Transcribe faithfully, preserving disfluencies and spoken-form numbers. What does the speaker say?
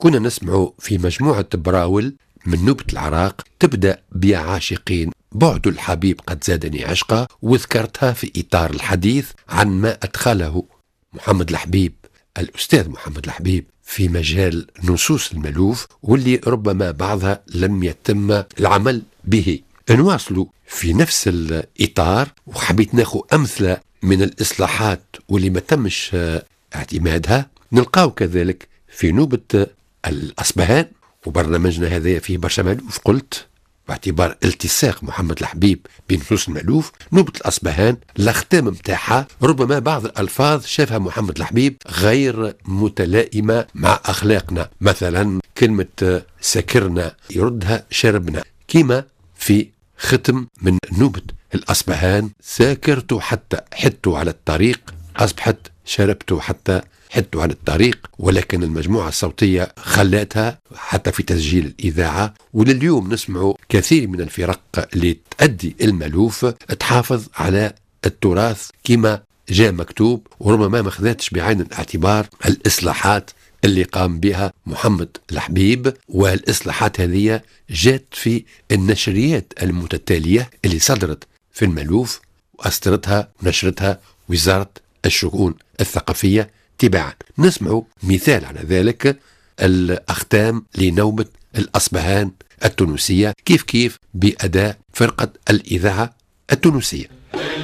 كنا نسمع في مجموعة براول من نوبة العراق تبدأ بيا عاشقين بعد الحبيب قد زادني عشقا، وذكرتها في إطار الحديث عن ما أدخله محمد الحبيب الأستاذ محمد الحبيب في مجال نصوص المألوف، واللي ربما بعضها لم يتم العمل به. نواصلوا في نفس الإطار، وحبيت ناخذ أمثلة من الإصلاحات واللي ما تمش اعتمادها. نلقاو كذلك في نوبة الأصبهان، وبرنامجنا هذا فيه برشا مألوف قلت باعتبار التصاق محمد الحبيب بنصوص المألوف. نوبة الأصبهان الختام متاعها ربما بعض الألفاظ شافها محمد الحبيب غير متلائمة مع أخلاقنا، مثلا كلمة سكرنا يردها شربنا، كما في ختم من نوبة الأصبهان ساكرت حتى حدت على الطريق، أصبحت شربت حتى حدت على الطريق. ولكن المجموعة الصوتية خلاتها حتى في تسجيل الإذاعة، ولليوم نسمع كثير من الفرق اللي تأدي المألوف تحافظ على التراث كما جاء مكتوب، وربما ما خذتش بعين الاعتبار الإصلاحات اللي قام بها محمد الحبيب. والإصلاحات هذه جات في النشريات المتتالية اللي صدرت في المألوف، وأصدرتها ونشرتها وزارة الشؤون الثقافية تباعا. نسمع مثال على ذلك الأختام لنوبة الأصبهان التونسية، كيف كيف بأداء فرقة الإذاعة التونسية.